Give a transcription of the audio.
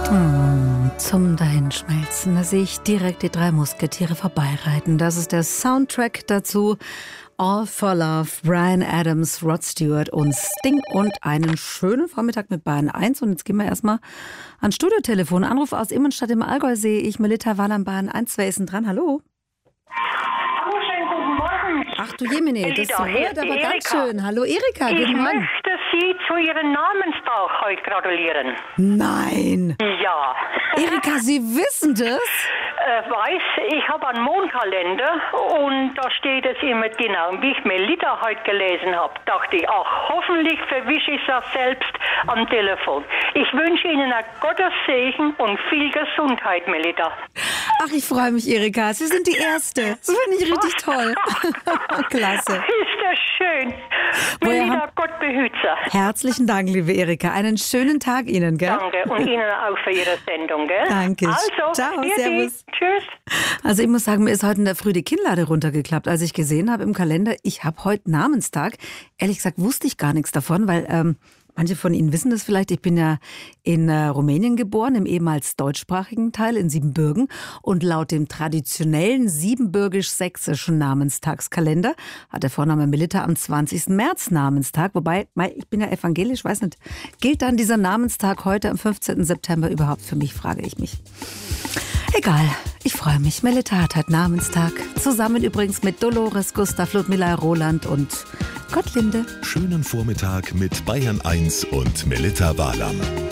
Zum Dahinschmelzen, da sehe ich direkt die 3 Musketiere vorbeireiten. Das ist der Soundtrack dazu. All for Love, Bryan Adams, Rod Stewart und Sting und einen schönen Vormittag mit Bayern 1. Und jetzt gehen wir erstmal ans Studiotelefon. Anruf aus Immenstadt im Allgäu sehe ich. Melita Wahler, Bayern 1. Wer ist denn dran? Hallo? Hallo, schönen guten Morgen. Ach du Jemine, das hört aber ganz schön. Hallo Erika, Ich guten Morgen. möchte Sie zu Ihrem Namenstag heute gratulieren. Nein. Ja. Erika, Sie wissen das? Ich habe einen Mondkalender und da steht es immer genau. Und wie ich Melita heute gelesen habe, dachte ich, ach, hoffentlich verwische ich das selbst am Telefon. Ich wünsche Ihnen ein Gottes Segen und viel Gesundheit, Melita. Ach, ich freue mich, Erika. Sie sind die Erste. Das finde ich richtig toll. Klasse. Ist das schön. Melita, Gott behütze. Herzlichen Dank, liebe Erika. Einen schönen Tag Ihnen, gell? Danke und Ihnen auch für Ihre Sendung, gell? Danke. Also, ciao, Tschüssi. servus. Tschüss. Also ich muss sagen, mir ist heute in der Früh die Kinnlade runtergeklappt, als ich gesehen habe im Kalender, ich habe heute Namenstag. Ehrlich gesagt wusste ich gar nichts davon, weil manche von Ihnen wissen das vielleicht. Ich bin ja in Rumänien geboren, im ehemals deutschsprachigen Teil in Siebenbürgen. Und laut dem traditionellen siebenbürgisch-sächsischen Namenstagskalender hat der Vorname Melita am 20. März Namenstag. Wobei, ich bin ja evangelisch, weiß nicht, gilt dann dieser Namenstag heute am 15. September überhaupt für mich, frage ich mich. Egal, ich freue mich. Melita hat heute Namenstag. Zusammen übrigens mit Dolores, Gustav, Ludmilla, Roland und Gottlinde. Schönen Vormittag mit Bayern 1 und Melita Wahler.